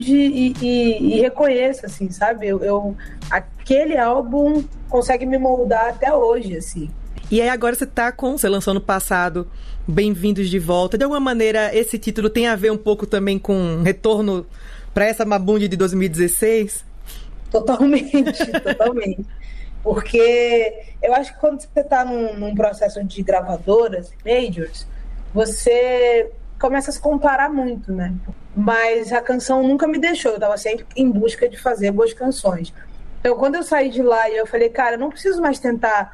e reconheço, assim, sabe? Aquele álbum consegue me moldar até hoje, assim. E aí agora você lançou no passado Bem-vindos de Volta. De alguma maneira, esse título tem a ver um pouco também com um retorno para essa Mabund de 2016? Totalmente, totalmente. Porque eu acho que quando você está num processo de gravadoras, majors, você começa a se comparar muito, né? Mas a canção nunca me deixou, eu estava sempre em busca de fazer boas canções. Então, quando eu saí de lá e eu falei, cara, eu não preciso mais tentar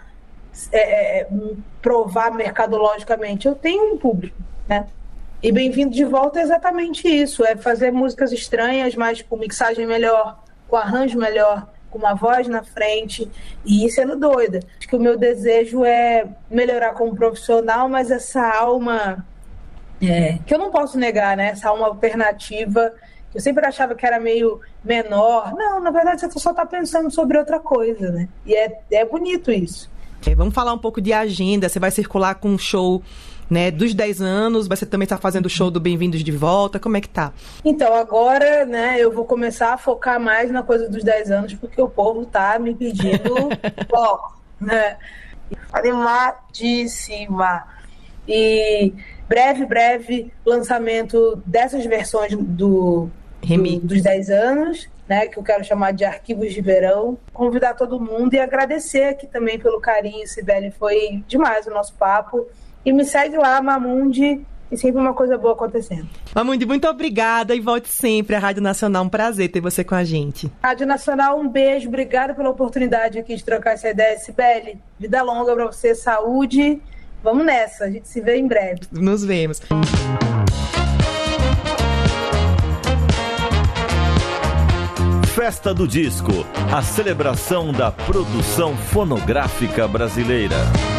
provar mercadologicamente, eu tenho um público, né? E Bem-vindo de Volta é exatamente isso, é fazer músicas estranhas, mas com mixagem melhor, com arranjo melhor, com uma voz na frente, e ir sendo doida. Acho que o meu desejo é melhorar como profissional, mas essa alma, que eu não posso negar, né? Essa alma alternativa, que eu sempre achava que era meio menor. Não, na verdade você só está pensando sobre outra coisa, né? E é bonito isso. Vamos falar um pouco de agenda. Você vai circular com um show, né, dos 10 anos, você também está fazendo o show do Bem-vindos de Volta, como é que tá? Então, agora, né, eu vou começar a focar mais na coisa dos 10 anos, porque o povo tá me pedindo foco, né? Animadíssima. E breve lançamento dessas versões dos 10 anos, né, que eu quero chamar de Arquivos de Verão. Convidar todo mundo e agradecer aqui também pelo carinho, Cibele, foi demais o nosso papo. E me segue lá, Mamundi, e sempre uma coisa boa acontecendo. Mamundi, muito obrigada e volte sempre à Rádio Nacional. Um prazer ter você com a gente. Rádio Nacional, um beijo, obrigada pela oportunidade aqui de trocar essa ideia. Cibele, vida longa pra você, saúde. Vamos nessa, a gente se vê em breve. Nos vemos. Festa do Disco, a celebração da produção fonográfica brasileira.